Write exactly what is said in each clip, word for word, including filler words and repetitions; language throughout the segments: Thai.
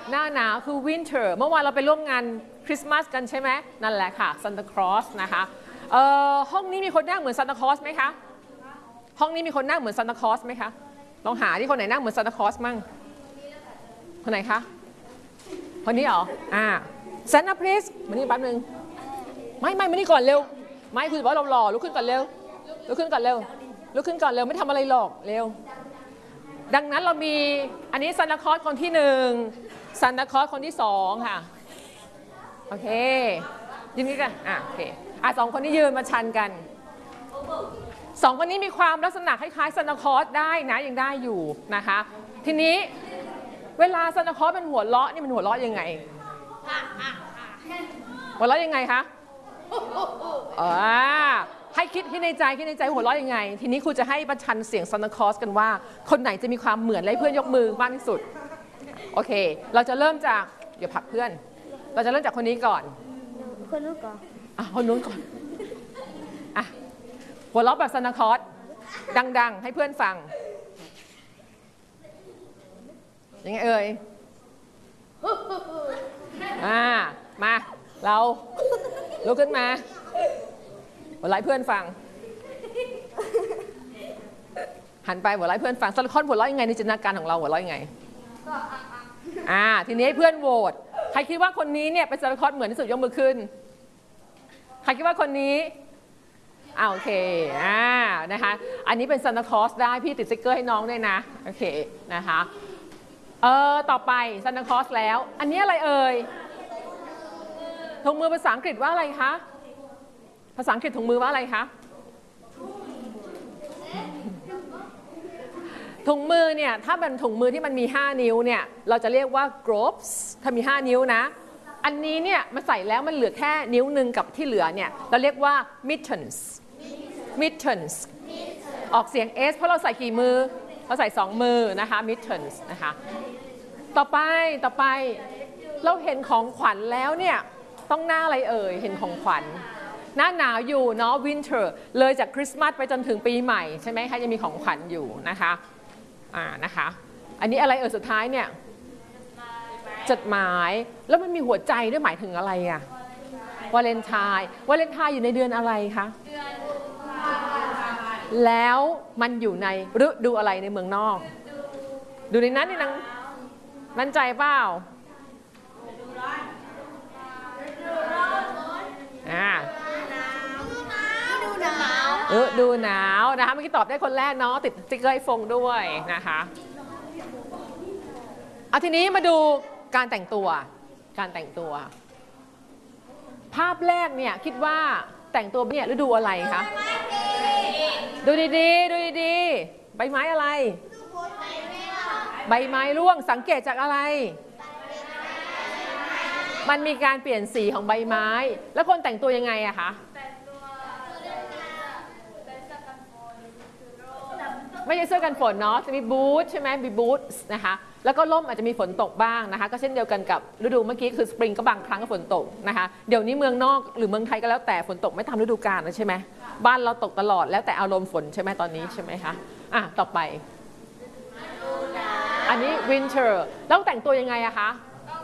หน้าหนาวคือ winter เมื่อวานเราไปร่วมงานคริสต์มาสกันใช่ไหมนั่นแหละค่ะ Santa Claus นะคะเอ่อห้องนี้มีคนนั่งเหมือน Santa Claus ไหมคะห้องนี้มีคนนั่งเหมือน Santa Claus ไหมคะลองหาที่คนไหนนั่งเหมือน Santa Claus มั่งคนไหนคะคนนี้เหรออ่า Santa please มานี่แป๊บนึงไม่ไม่มานี่ก่อนเร็วไม่คุณบอกว่าเราหล่อลุกขึ้นก่อนเร็วลุกขึ้นก่อนเร็วลุกขึ้นก่อนเร็วไม่ทำอะไรหรอกเร็วดังนั้นเรามีอันนี้ซานตาคลอสคนที่หนึ่งซานตาคลอสคนที่สองค่ะโอเคยืนนี้กันอ่ะโอเคอ่ะสองคนนี้ยืนมาชันกันสองคนนี้มีความลักษณะคล้ายๆซานตาคลอสได้นะยังได้อยู่นะคะทีนี้เวลาซานตาคลอสเป็นหัวเราะนี่มันหัวเราะยังไงหัวเราะยังไงคะอ่าให้คิดคิดในใจคิดในใจหัวเราะยังไงทีนี้ครูจะให้ประชันเสียงซานตาคลอสกันว่าคนไหนจะมีความเหมือนและเพื่อนยกมือมากที่สุดโอเคเราจะเริ่มจากเดี๋ยวผลักเพื่อนเราจะเริ่มจากคนนี้ก่อนคนนู้นก่อนอ่ะคนนู้นก่อนอ่ะหัวเราะแบบซานตาคลอสดังๆให้เพื่อนฟังยังไงเอ่ยอ่ามาเราลุกขึ้นมาหัวเราะเพื่อนฟังหันไปหัวเราะเพื่อนฟังซานตาคลอสหัวเราะยังไงในจินตนาการของเราหัวเราะยังไงอ่าทีนี้ให้เพื่อนโหวตใครคิดว่าคนนี้เนี่ยเป็นซานตาคลอสเหมือนที่สุดยกมือขึ้นใครคิดว่าคนนี้อ่าโอเคอ่านะคะอันนี้เป็นซานตาคลอสได้พี่ติดสติ๊กเกอร์ให้น้องด้วยนะโอเคนะคะเออต่อไปซานตาคลอสแล้วอันนี้อะไรเอ่ยถุงมือภาษาอังกฤษว่าอะไรคะภาษาอังกฤษถุงมือว่าอะไรคะถุงมือเนี่ยถ้าเป็นถุงมือที่มันมีห้านิ้วเนี่ยเราจะเรียกว่า gloves ถ้ามีห้านิ้วนะอันนี้เนี่ยมันใส่แล้วมันเหลือแค่นิ้วหนึ่งกับที่เหลือเนี่ยเราเรียกว่า mittens mittens ออกเสียง s เพราะเราใส่กี่มือเราใส่สองมือนะคะ mittens นะคะต่อไปต่อไปเราเห็นของขวัญแล้วเนี่ยต้องหน้าอะไรเอ่ยเห็นของขวัญหน้าหนาวอยู่เนาะ winter เลยจากคริสต์มาสไปจนถึงปีใหม่ใช่ไหมคะยังมีของขวัญอยู่นะคะอ่านะคะอันนี้อะไรเอ่ยสุดท้ายเนี่ยจดหมายแล้วมันมีหัวใจด้วยหมายถึงอะไรอะวาเลนไทน์วาเลนไทน์อยู่ในเดือนอะไรคะแล้วมันอยู่ในฤดูอะไรในเมืองนอกดูในนั้นนี่นังมั่นใจเปล่าอ่าเออดูหนาวนะคะเมื่อกี้ตอบได้คนแรกเนาะติดสติ๊กเกอร์ให้ฟงด้วยนะคะเอาทีนี้มาดูการแต่งตัวการแต่งตัวภาพแรกเนี่ยคิดว่าแต่งตัวเนี่ยฤดูอะไรคะดูดีๆดูดีๆใบไม้อะไรใบไม้ร่วงสังเกตจากอะไรมันมีการเปลี่ยนสีของใบไม้แล้วคนแต่งตัวยังไงอะคะไม่ใช่เสื้อกันฝนเนาะจะมีบูทใช่ไหมมีบูทนะคะแล้วก็ร่มอาจจะมีฝนตกบ้างนะคะก็เช่นเดียวกันกับฤดูเมื่อกี้คือสปริงก็บางครั้งก็ฝนตกนะคะเดี๋ยวนี้เมืองนอกหรือเมืองไทยก็แล้วแต่ฝนตกไม่ตามฤดูกาลนะใช่ไหมบ้านเราตกตลอดแล้วแต่อารมณ์ฝนใช่ไหมตอนนี้ใช่ไหมคะอ่ะต่อไปอันนี้ winter แล้วแต่งตัวยังไงอะคะ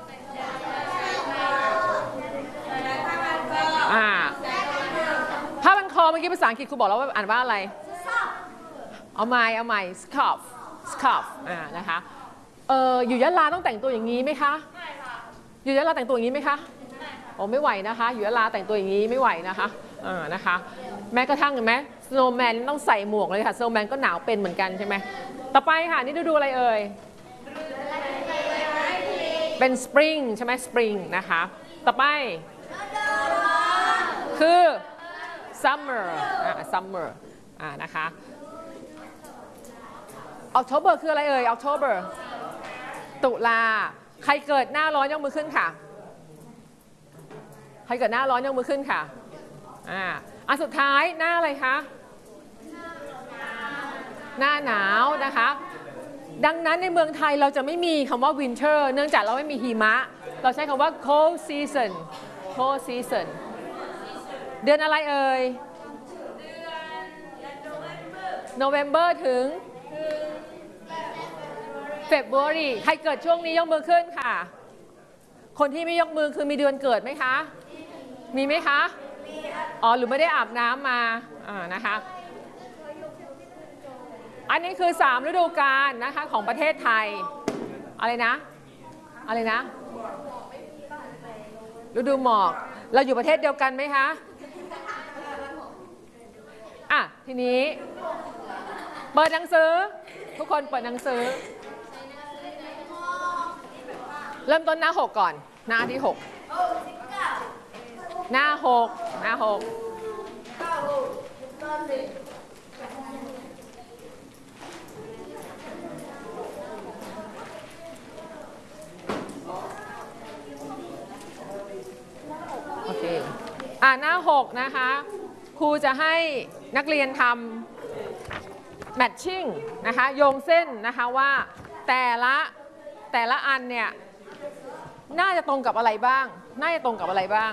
อ่าผ้าพันคอเมื่อกี้ภาษาอังกฤษครูบอกแล้วว่าอ่านว่าอะไรเอาใหม่เอาใหม่ scarf scarf อ่านะคะเอออยู่ยะลาต้องแต่งตัวอย่างนี้ไหมคะไม่ค่ะอยู่ยะลาแต่งตัวอย่างนี้ไหมคะไม่โอ้ไม่ไหวนะคะอยู่ยะลาแต่งตัวอย่างนี้ไม่ไหวนะคะอ่านะคะแม้กระทั่งเห็นไหม snowman ต้องใส่หมวกเลยค่ะ snowman ก็หนาวเป็นเหมือนกันใช่ไหมต่อไปค่ะนี่ดูดูอะไรเอ่ยเป็น spring ใช่ไหม spring นะคะต่อไปคือ summer อ่า summer อ่านะคะ October คืออะไรเอ่ย October ตุลาใครเกิดหน้าร้อนยกมือขึ้นค่ะใครเกิดหน้าร้อนยกมือขึ้นค่ะอ่าอันสุดท้ายหน้าอะไรคะหน้าหนาวนะคะดังนั้นในเมืองไทยเราจะไม่มีคำว่า winter เนื่องจากเราไม่มีหิมะเราใช้คำว่า cold season cold season เดือนอะไรเอ่ยเดือน November ถึงFebruary ใครเกิดช่วงนี้ยกมือขึ้นค่ะคนที่ไม่ยกมือคือมีเดือนเกิดไหมคะ มีไหมคะ อ๋อ หรือไม่ได้อาบน้ำมาอ่านะคะ อันนี้คือสามฤดูกาลนะคะของประเทศไทย อะไรนะ อะไรนะ ฤดูหมอก เราอยู่ประเทศเดียวกันไหมคะ อ่ะ ทีนี้ เปิดหนังสือ ทุกคนเปิดหนังสือ เริ่มต้นหน้าหกก่อน หน้าที่หกหน้าหกหน้าหกโอเค อ่าหน้าหกนะคะครูจะให้นักเรียนทำแมทชิ่งนะคะโยงเส้นนะคะว่าแต่ละแต่ละอันเนี่ยน่าจะตรงกับอะไรบ้างน่าจะตรงกับอะไรบ้าง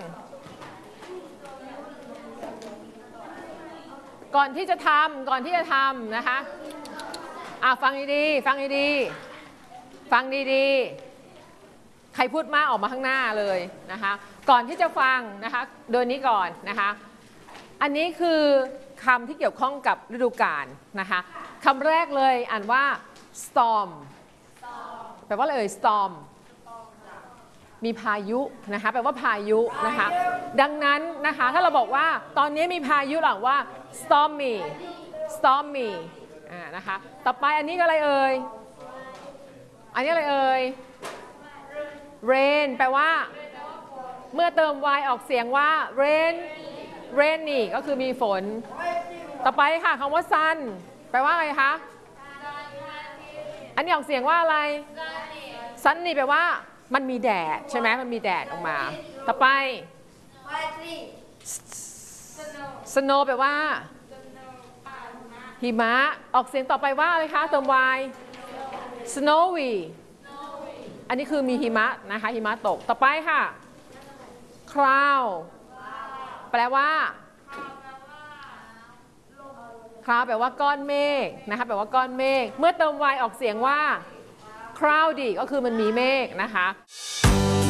ก่อนที่จะทำก่อนที่จะทำนะคะอ่ะฟังดีๆฟังดีๆฟังดีๆใครพูดมากออกมาข้างหน้าเลยนะคะก่อนที่จะฟังนะคะโดยนี้ก่อนนะคะอันนี้คือคำที่เกี่ยวข้องกับฤดูกาลนะคะคำแรกเลยอ่านว่า storm แปลว่าอะไรเอ่ย storm มีพายุนะคะแปลว่าพายุนะคะดังนั้นนะคะถ้าเราบอกว่าตอนนี้มีพายุหลังว่า stormy stormy อ่านะคะต่อไปอันนี้ก็อะไรเอ่ยอันนี้อะไรเอ่ย rain แปลว่าเมื่อเติม y ออกเสียงว่า rain rainy ก็คือมีฝนต่อไปค่ะคำว่า sun แปลว่าอะไรคะอันนี้ออกเสียงว่าอะไร sunny แปลว่ามันมีแดดใช่ไหมมันมีแดดออกมาต่อไป snow แปลว่าหิมะออกเสียงต่อไปว่าอะไรคะเติม y snowy อันนี้คือมีหิมะนะคะหิมะตกต่อไปค่ะ cloud แปลว่า cloud แปลว่าก้อนเมฆนะคะแปลว่าก้อนเมฆเมื่อเติม y ออกเสียงว่า cloudy ก็คือมันมีเมฆนะคะ